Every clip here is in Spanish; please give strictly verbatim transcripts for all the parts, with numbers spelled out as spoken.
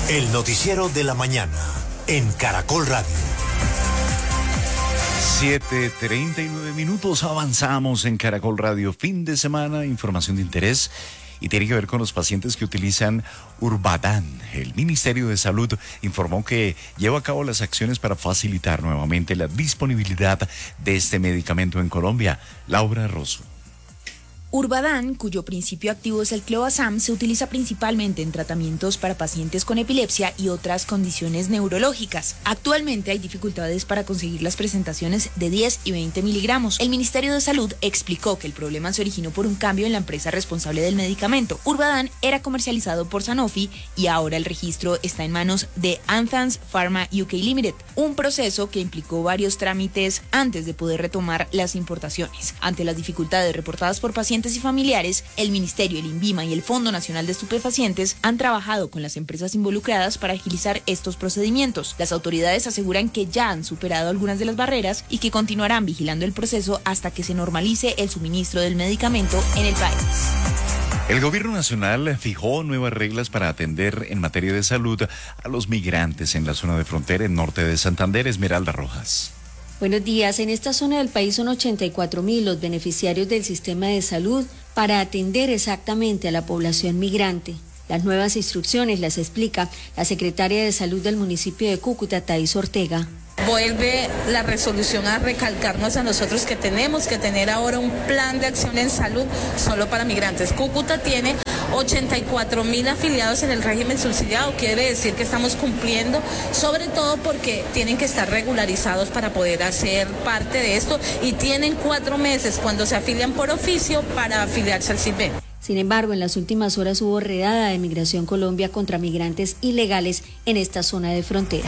El noticiero de la mañana en Caracol Radio. siete treinta y nueve minutos, avanzamos en Caracol Radio. Fin de semana, información de interés y tiene que ver con los pacientes que utilizan Urbadán. El Ministerio de Salud informó que lleva a cabo las acciones para facilitar nuevamente la disponibilidad de este medicamento en Colombia. Laura Rosso. Urbadán, cuyo principio activo es el clobazam, se utiliza principalmente en tratamientos para pacientes con epilepsia y otras condiciones neurológicas. Actualmente hay dificultades para conseguir las presentaciones de diez y veinte miligramos. El Ministerio de Salud explicó que el problema se originó por un cambio en la empresa responsable del medicamento. Urbadán era comercializado por Sanofi y ahora el registro está en manos de Anthans Pharma U K Limited, un proceso que implicó varios trámites antes de poder retomar las importaciones. Ante las dificultades reportadas por pacientes y familiares, el Ministerio, el INVIMA y el Fondo Nacional de Estupefacientes han trabajado con las empresas involucradas para agilizar estos procedimientos. Las autoridades aseguran que ya han superado algunas de las barreras y que continuarán vigilando el proceso hasta que se normalice el suministro del medicamento en el país. El gobierno nacional fijó nuevas reglas para atender en materia de salud a los migrantes en la zona de frontera en norte de Santander. Esmeralda Rojas. Buenos días. En esta zona del país son ochenta y cuatro mil los beneficiarios del sistema de salud para atender exactamente a la población migrante. Las nuevas instrucciones las explica la secretaria de Salud del municipio de Cúcuta, Thais Ortega. Vuelve la resolución a recalcarnos a nosotros que tenemos que tener ahora un plan de acción en salud solo para migrantes. Cúcuta tiene ochenta y cuatro mil afiliados en el régimen subsidiado, quiere decir que estamos cumpliendo, sobre todo porque tienen que estar regularizados para poder hacer parte de esto y tienen cuatro meses cuando se afilian por oficio para afiliarse al SILVE. Sin embargo, en las últimas horas hubo redada de Migración Colombia contra migrantes ilegales en esta zona de frontera.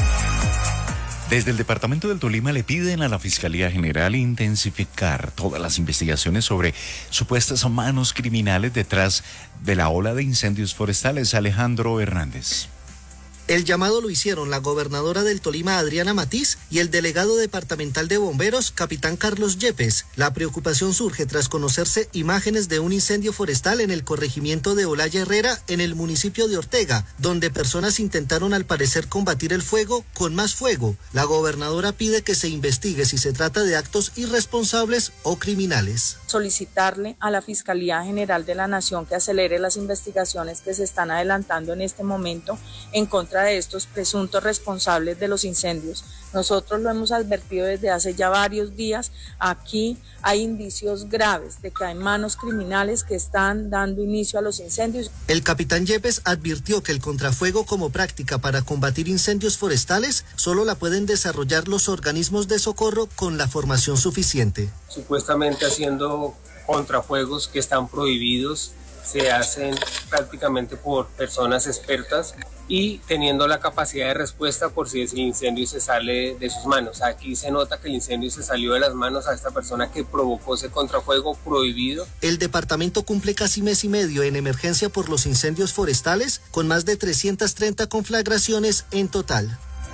Desde el departamento del Tolima le piden a la Fiscalía General intensificar todas las investigaciones sobre supuestas manos criminales detrás de la ola de incendios forestales. Alejandro Hernández. El llamado lo hicieron la gobernadora del Tolima, Adriana Matiz, y el delegado departamental de bomberos, capitán Carlos Yepes. La preocupación surge tras conocerse imágenes de un incendio forestal en el corregimiento de Olaya Herrera, en el municipio de Ortega, donde personas intentaron al parecer combatir el fuego con más fuego. La gobernadora pide que se investigue si se trata de actos irresponsables o criminales. Solicitarle a la Fiscalía General de la Nación que acelere las investigaciones que se están adelantando en este momento en contra de estos presuntos responsables de los incendios. Nosotros lo hemos advertido desde hace ya varios días. Aquí hay indicios graves de que hay manos criminales que están dando inicio a los incendios. El capitán Yepes advirtió que el contrafuego como práctica para combatir incendios forestales solo la pueden desarrollar los organismos de socorro con la formación suficiente. Supuestamente haciendo contrafuegos que están prohibidos, se hacen prácticamente por personas expertas y teniendo la capacidad de respuesta por si ese incendio se sale de sus manos. Aquí se nota que el incendio se salió de las manos a esta persona que provocó ese contrafuego prohibido. El departamento cumple casi mes y medio en emergencia por los incendios forestales, con más de trescientas treinta conflagraciones en total.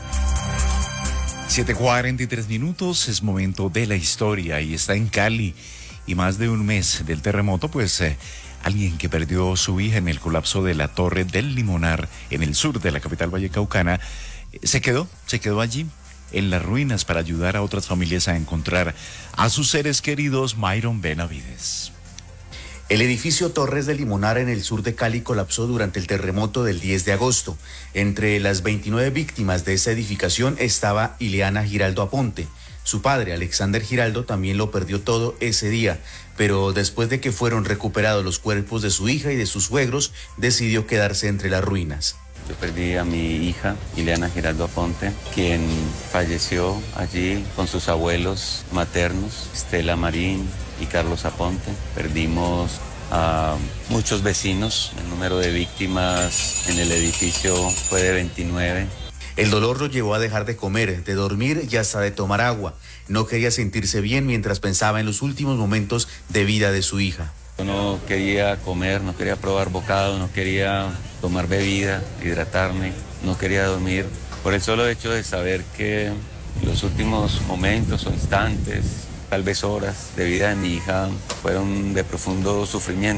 siete cuarenta y tres minutos, es momento de la historia y está en Cali. Y más de un mes del terremoto, pues eh, alguien que perdió su hija en el colapso de la Torre del Limonar en el sur de la capital vallecaucana, eh, se quedó, se quedó allí en las ruinas para ayudar a otras familias a encontrar a sus seres queridos. Myron Benavides. El edificio Torres del Limonar en el sur de Cali colapsó durante el terremoto del diez de agosto. Entre las veintinueve víctimas de esa edificación estaba Ileana Giraldo Aponte. Su padre, Alexander Giraldo, también lo perdió todo ese día, pero después de que fueron recuperados los cuerpos de su hija y de sus suegros, decidió quedarse entre las ruinas. Yo perdí a mi hija, Ileana Giraldo Aponte, quien falleció allí con sus abuelos maternos, Estela Marín y Carlos Aponte. Perdimos a muchos vecinos, el número de víctimas en el edificio fue de veintinueve. El dolor lo llevó a dejar de comer, de dormir y hasta de tomar agua. No quería sentirse bien mientras pensaba en los últimos momentos de vida de su hija. Yo no quería comer, no quería probar bocado, no quería tomar bebida, hidratarme, no quería dormir. Por el solo hecho de saber que los últimos momentos o instantes, tal vez horas de vida de mi hija fueron de profundo sufrimiento.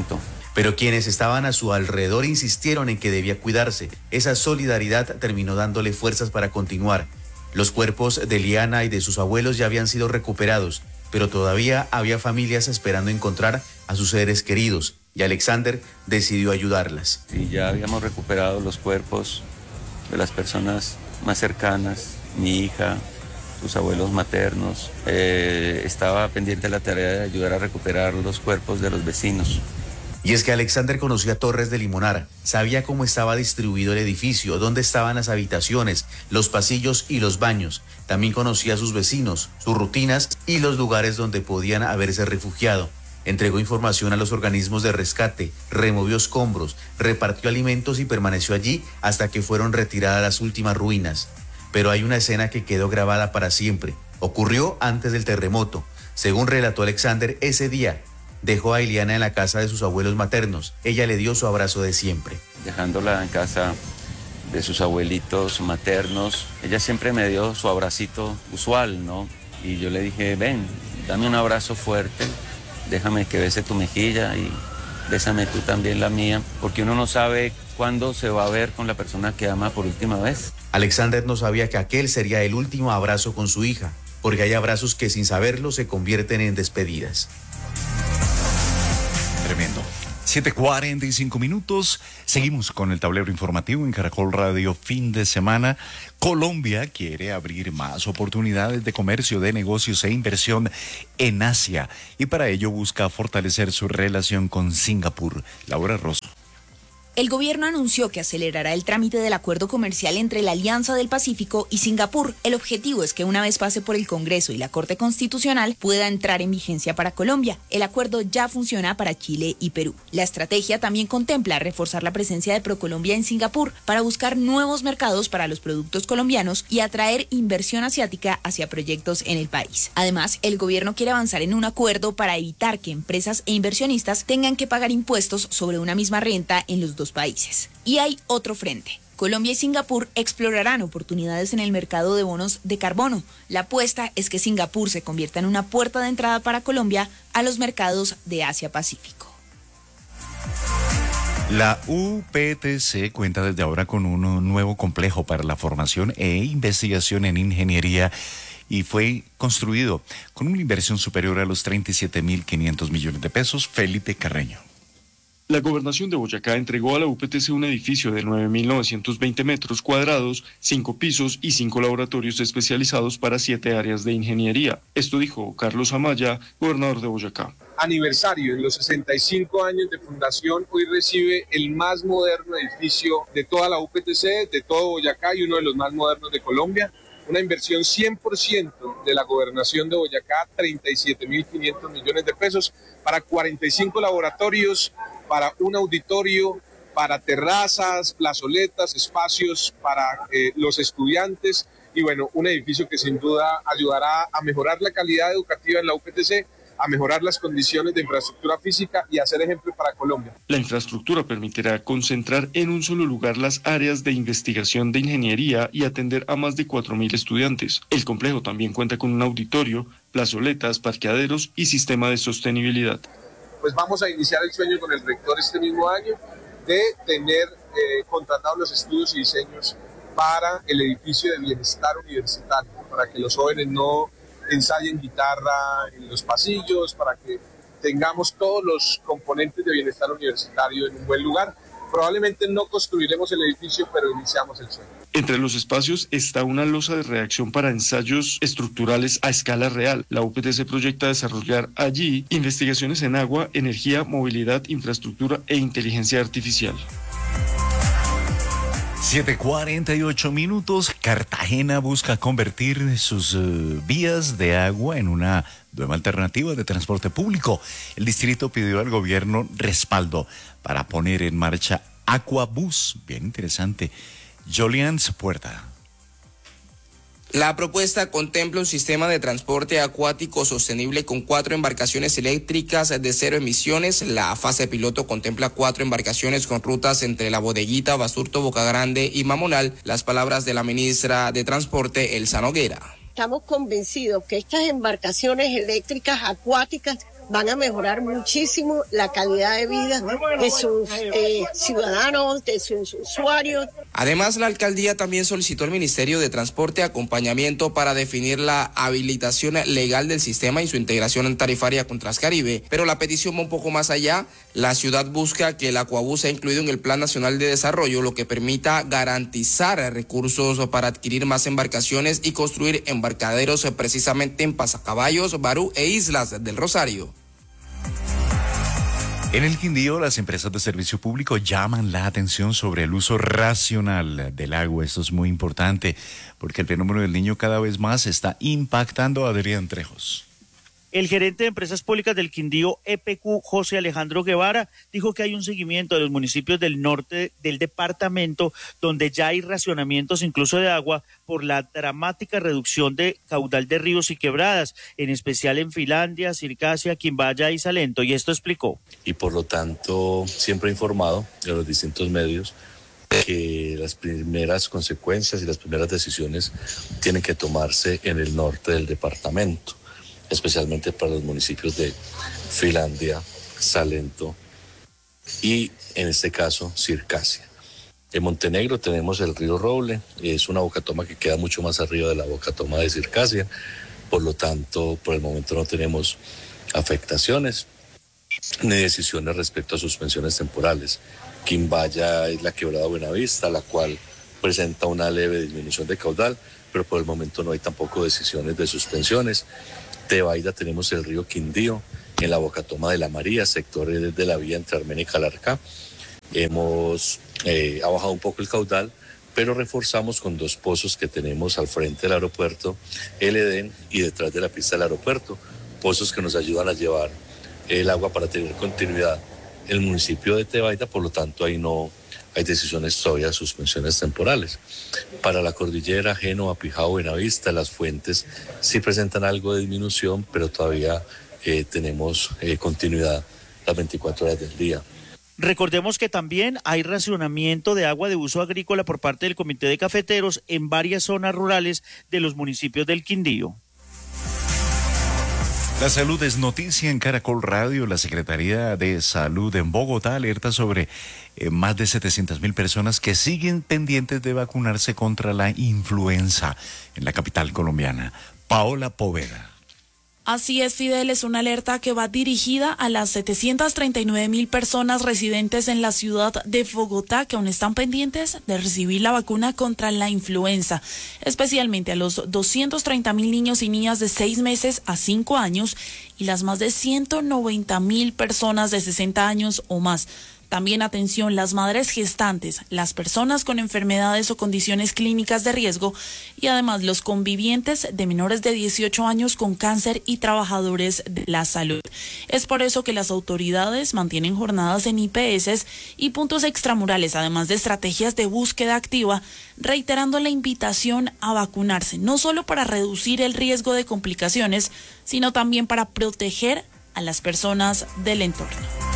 Pero quienes estaban a su alrededor insistieron en que debía cuidarse. Esa solidaridad terminó dándole fuerzas para continuar. Los cuerpos de Liana y de sus abuelos ya habían sido recuperados, pero todavía había familias esperando encontrar a sus seres queridos, y Alexander decidió ayudarlas. Y ya habíamos recuperado los cuerpos de las personas más cercanas, mi hija, sus abuelos maternos. Eh, estaba pendiente de la tarea de ayudar a recuperar los cuerpos de los vecinos. Y es que Alexander conocía Torres de Limonar, sabía cómo estaba distribuido el edificio, dónde estaban las habitaciones, los pasillos y los baños. También conocía a sus vecinos, sus rutinas y los lugares donde podían haberse refugiado. Entregó información a los organismos de rescate, removió escombros, repartió alimentos y permaneció allí hasta que fueron retiradas las últimas ruinas. Pero hay una escena que quedó grabada para siempre. Ocurrió antes del terremoto. Según relató Alexander, ese día dejó a Iliana en la casa de sus abuelos maternos. Ella le dio su abrazo de siempre. Dejándola en casa de sus abuelitos maternos, ella siempre me dio su abracito usual, ¿no? Y yo le dije, ven, dame un abrazo fuerte, déjame que bese tu mejilla y bésame tú también la mía, porque uno no sabe cuándo se va a ver con la persona que ama por última vez. Alexander no sabía que aquel sería el último abrazo con su hija, porque hay abrazos que sin saberlo se convierten en despedidas. Tremendo. siete cuarenta y cinco minutos. Seguimos con el tablero informativo en Caracol Radio fin de semana. Colombia quiere abrir más oportunidades de comercio, de negocios e inversión en Asia y para ello busca fortalecer su relación con Singapur. Laura Rosso. El gobierno anunció que acelerará el trámite del acuerdo comercial entre la Alianza del Pacífico y Singapur. El objetivo es que una vez pase por el Congreso y la Corte Constitucional pueda entrar en vigencia para Colombia. El acuerdo ya funciona para Chile y Perú. La estrategia también contempla reforzar la presencia de ProColombia en Singapur para buscar nuevos mercados para los productos colombianos y atraer inversión asiática hacia proyectos en el país. Además, el gobierno quiere avanzar en un acuerdo para evitar que empresas e inversionistas tengan que pagar impuestos sobre una misma renta en los dos países. Y hay otro frente. Colombia y Singapur explorarán oportunidades en el mercado de bonos de carbono. La apuesta es que Singapur se convierta en una puerta de entrada para Colombia a los mercados de Asia-Pacífico. La U P T C cuenta desde ahora con un nuevo complejo para la formación e investigación en ingeniería y fue construido con una inversión superior a los treinta y siete mil quinientos millones de pesos. Felipe Carreño. La Gobernación de Boyacá entregó a la U P T C un edificio de nueve mil novecientos veinte metros cuadrados, cinco pisos y cinco laboratorios especializados para siete áreas de ingeniería. Esto dijo Carlos Amaya, gobernador de Boyacá. Aniversario, en los sesenta y cinco años de fundación, hoy recibe el más moderno edificio de toda la U P T C, de todo Boyacá y uno de los más modernos de Colombia. Una inversión cien por ciento de la Gobernación de Boyacá, treinta y siete mil quinientos millones de pesos para cuarenta y cinco laboratorios, para un auditorio, para terrazas, plazoletas, espacios para eh, los estudiantes y bueno, un edificio que sin duda ayudará a mejorar la calidad educativa en la U P T C, a mejorar las condiciones de infraestructura física y a ser ejemplo para Colombia. La infraestructura permitirá concentrar en un solo lugar las áreas de investigación de ingeniería y atender a más de cuatro mil estudiantes. El complejo también cuenta con un auditorio, plazoletas, parqueaderos y sistema de sostenibilidad. Pues vamos a iniciar el sueño con el rector este mismo año de tener eh, contratados los estudios y diseños para el edificio de bienestar universitario, para que los jóvenes no ensayen guitarra en los pasillos, para que tengamos todos los componentes de bienestar universitario en un buen lugar. Probablemente no construiremos el edificio, pero iniciamos el sueño. Entre los espacios está una losa de reacción para ensayos estructurales a escala real. La U P T C proyecta desarrollar allí investigaciones en agua, energía, movilidad, infraestructura e inteligencia artificial. siete cuarenta y ocho minutos. Cartagena busca convertir sus uh, vías de agua en una nueva alternativa de transporte público. El distrito pidió al gobierno respaldo para poner en marcha Aquabus. Bien interesante. Jolian Puerta. La propuesta contempla un sistema de transporte acuático sostenible con cuatro embarcaciones eléctricas de cero emisiones. La fase piloto contempla cuatro embarcaciones con rutas entre La Bodeguita, Basurto, Boca Grande y Mamonal. Las palabras de la ministra de Transporte, Elsa Noguera. Estamos convencidos que estas embarcaciones eléctricas acuáticas van a mejorar muchísimo la calidad de vida de sus eh, ciudadanos, de sus usuarios. Además, la alcaldía también solicitó al Ministerio de Transporte acompañamiento para definir la habilitación legal del sistema y su integración tarifaria con Transcaribe, pero la petición va un poco más allá. La ciudad busca que el Acuabús sea incluido en el Plan Nacional de Desarrollo, lo que permita garantizar recursos para adquirir más embarcaciones y construir embarcaderos precisamente en Pasacaballos, Barú e Islas del Rosario. En el Quindío, las empresas de servicio público llaman la atención sobre el uso racional del agua. Esto es muy importante porque el fenómeno del Niño cada vez más está impactando a Adrián Trejos. El gerente de Empresas Públicas del Quindío, E P Q, José Alejandro Guevara, dijo que hay un seguimiento de los municipios del norte del departamento donde ya hay racionamientos incluso de agua por la dramática reducción de caudal de ríos y quebradas, en especial en Finlandia, Circasia, Quimbaya y Salento, y esto explicó. Y por lo tanto, siempre he informado de los distintos medios que las primeras consecuencias y las primeras decisiones tienen que tomarse en el norte del departamento, especialmente para los municipios de Finlandia, Salento y, en este caso, Circasia. En Montenegro tenemos el río Roble, es una bocatoma que queda mucho más arriba de la bocatoma de Circasia, por lo tanto, por el momento no tenemos afectaciones ni decisiones respecto a suspensiones temporales. Quimbaya es la quebrada Buenavista, la cual presenta una leve disminución de caudal, pero por el momento no hay tampoco decisiones de suspensiones. Tebaida tenemos el río Quindío, en la bocatoma de la María, sectores de la vía entre Armenia y Calarcá. Hemos eh, ha bajado un poco el caudal, pero reforzamos con dos pozos que tenemos al frente del aeropuerto, el Edén y detrás de la pista del aeropuerto, pozos que nos ayudan a llevar el agua para tener continuidad en el municipio de Tebaida, por lo tanto ahí no hay decisiones todavía de suspensiones temporales. Para la cordillera, Génova, Pijao, Buenavista, las fuentes sí presentan algo de disminución, pero todavía eh, tenemos eh, continuidad las veinticuatro horas del día. Recordemos que también hay racionamiento de agua de uso agrícola por parte del Comité de Cafeteros en varias zonas rurales de los municipios del Quindío. La salud es noticia en Caracol Radio. La Secretaría de Salud en Bogotá alerta sobre eh, más de setecientas mil personas que siguen pendientes de vacunarse contra la influenza en la capital colombiana. Paola Poveda. Así es, Fidel, es una alerta que va dirigida a las setecientas treinta y nueve mil personas residentes en la ciudad de Bogotá que aún están pendientes de recibir la vacuna contra la influenza, especialmente a los doscientos treinta mil niños y niñas de seis meses a cinco años y las más de ciento noventa mil personas de sesenta años o más. También atención, las madres gestantes, las personas con enfermedades o condiciones clínicas de riesgo y además los convivientes de menores de dieciocho años con cáncer y trabajadores de la salud. Es por eso que las autoridades mantienen jornadas en I P S y puntos extramurales, además de estrategias de búsqueda activa, reiterando la invitación a vacunarse, no solo para reducir el riesgo de complicaciones, sino también para proteger a las personas del entorno.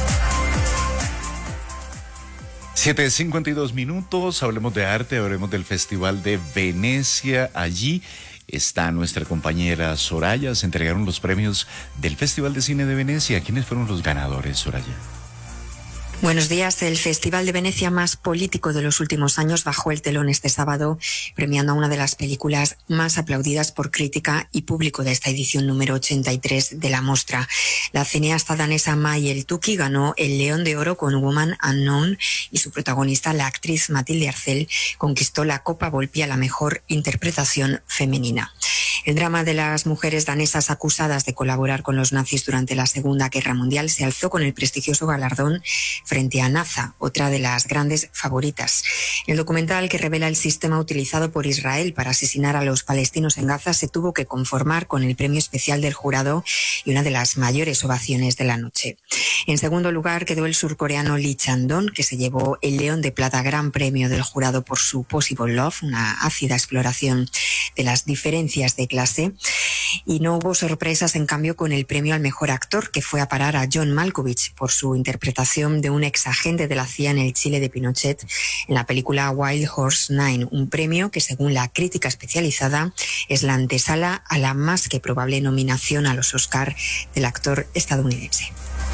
siete cincuenta y dos minutos, hablemos de arte, hablemos del Festival de Venecia. Allí está nuestra compañera Soraya, se entregaron los premios del Festival de Cine de Venecia. ¿Quiénes fueron los ganadores, Soraya? Buenos días. El Festival de Venecia más político de los últimos años bajó el telón este sábado, premiando a una de las películas más aplaudidas por crítica y público de esta edición número ochenta y tres de la Mostra. La cineasta danesa May El-Tuki ganó el León de Oro con Woman Unknown y su protagonista, la actriz Matilde Arcel, conquistó la Copa Volpi a la mejor interpretación femenina. El drama de las mujeres danesas acusadas de colaborar con los nazis durante la Segunda Guerra Mundial se alzó con el prestigioso galardón frente a Naza, otra de las grandes favoritas. El documental, que revela el sistema utilizado por Israel para asesinar a los palestinos en Gaza, se tuvo que conformar con el premio especial del jurado y una de las mayores ovaciones de la noche. En segundo lugar quedó el surcoreano Lee Chan-dong, que se llevó el León de Plata, gran premio del jurado por su Possible Love, una ácida exploración de las diferencias de clase. Y no hubo sorpresas, en cambio, con el premio al mejor actor, que fue a parar a John Malkovich por su interpretación de un exagente de la C I A en el Chile de Pinochet en la película Wild Horse Nine, un premio que, según la crítica especializada, es la antesala a la más que probable nominación a los Oscar del actor estadounidense.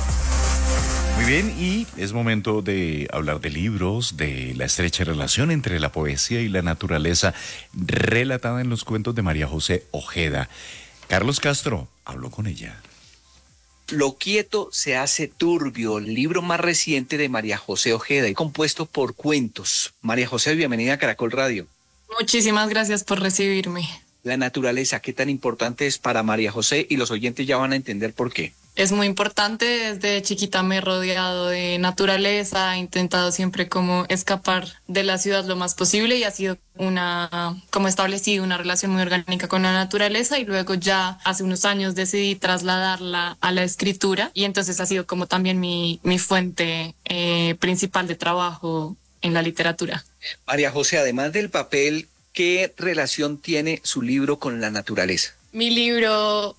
Muy bien, y es momento de hablar de libros, de la estrecha relación entre la poesía y la naturaleza relatada en los cuentos de María José Ojeda. Carlos Castro habló con ella. Lo quieto se hace turbio, el libro más reciente de María José Ojeda, compuesto por cuentos. María José, bienvenida a Caracol Radio. Muchísimas gracias por recibirme. La naturaleza, ¿qué tan importante es para María José? Y los oyentes ya van a entender por qué. Es muy importante, desde chiquita me he rodeado de naturaleza, he intentado siempre como escapar de la ciudad lo más posible y ha sido una, como establecido una relación muy orgánica con la naturaleza, y luego ya hace unos años decidí trasladarla a la escritura y entonces ha sido como también mi, mi fuente eh, principal de trabajo en la literatura. María José, además del papel, ¿qué relación tiene su libro con la naturaleza? Mi libro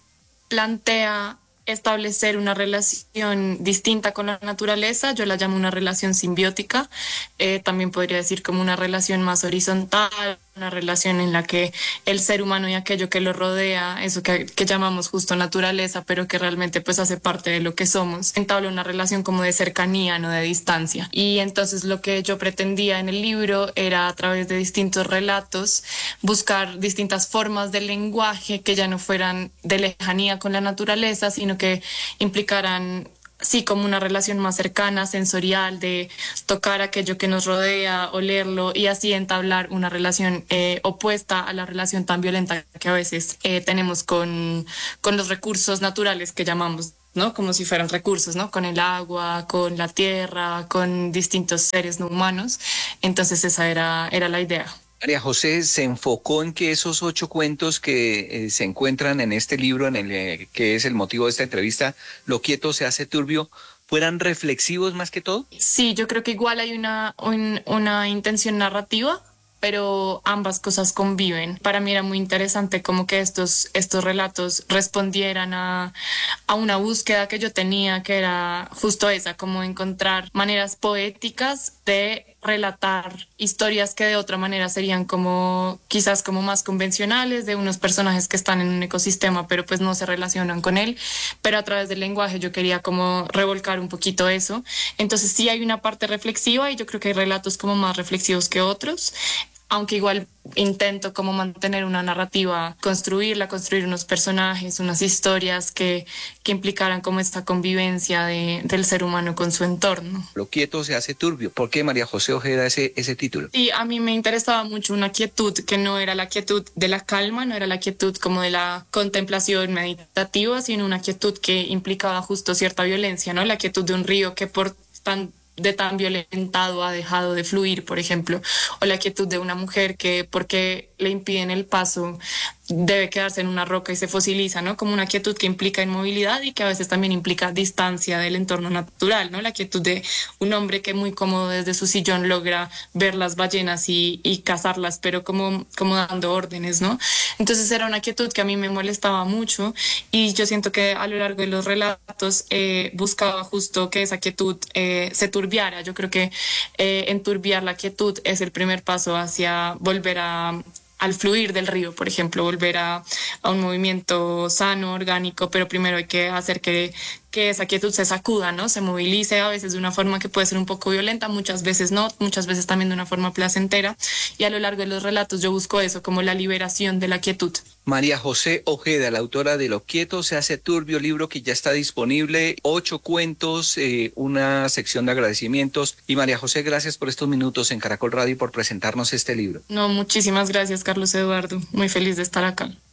plantea establecer una relación distinta con la naturaleza. Yo la llamo una relación simbiótica, eh, también podría decir como una relación más horizontal, una relación en la que el ser humano y aquello que lo rodea, eso que, que llamamos justo naturaleza, pero que realmente pues hace parte de lo que somos, entabla una relación como de cercanía, no de distancia. Y entonces lo que yo pretendía en el libro era, a través de distintos relatos, buscar distintas formas de lenguaje que ya no fueran de lejanía con la naturaleza, sino que implicaran sí como una relación más cercana, sensorial, de tocar aquello que nos rodea, olerlo, y así entablar una relación eh, opuesta a la relación tan violenta que a veces eh, tenemos con, con los recursos naturales que llamamos, ¿no? Como si fueran recursos, ¿no? Con el agua, con la tierra, con distintos seres no humanos. Entonces esa era, era la idea. María José se enfocó en que esos ocho cuentos que eh, se encuentran en este libro, en el eh, que es el motivo de esta entrevista, Lo quieto se hace turbio, fueran reflexivos más que todo. Sí, yo creo que igual hay una, un, una intención narrativa, pero ambas cosas conviven. Para mí era muy interesante como que estos, estos relatos respondieran a, a una búsqueda que yo tenía, que era justo esa, como encontrar maneras poéticas de relatar historias que de otra manera serían como quizás como más convencionales, de unos personajes que están en un ecosistema pero pues no se relacionan con él, pero a través del lenguaje yo quería como revolcar un poquito eso. Entonces sí hay una parte reflexiva y yo creo que hay relatos como más reflexivos que otros, aunque igual intento como mantener una narrativa, construirla, construir unos personajes, unas historias que, que implicaran como esta convivencia de, del ser humano con su entorno. Lo quieto se hace turbio. ¿Por qué María José Ojeda ese, ese título? Sí, a mí me interesaba mucho una quietud que no era la quietud de la calma, no era la quietud como de la contemplación meditativa, sino una quietud que implicaba justo cierta violencia, ¿no? La quietud de un río que por tan de tan violentado ha dejado de fluir, por ejemplo, o la quietud de una mujer que porque le impiden el paso debe quedarse en una roca y se fosiliza, ¿no? Como una quietud que implica inmovilidad y que a veces también implica distancia del entorno natural, ¿no? La quietud de un hombre que muy cómodo desde su sillón logra ver las ballenas y, y cazarlas, pero como, como dando órdenes, ¿no? Entonces era una quietud que a mí me molestaba mucho y yo siento que a lo largo de los relatos eh, buscaba justo que esa quietud eh, se turbiara. Yo creo que eh, enturbiar la quietud es el primer paso hacia volver a al fluir del río, por ejemplo, volver a, a un movimiento sano, orgánico, pero primero hay que hacer que, que esa quietud se sacuda, ¿no? Se movilice, a veces de una forma que puede ser un poco violenta, muchas veces no, muchas veces también de una forma placentera, y a lo largo de los relatos yo busco eso, como la liberación de la quietud. María José Ojeda, la autora de Lo quieto se hace turbio, libro que ya está disponible, ocho cuentos, eh, una sección de agradecimientos. Y María José, gracias por estos minutos en Caracol Radio y por presentarnos este libro. No, muchísimas gracias, Carlos Eduardo. Muy feliz de estar acá.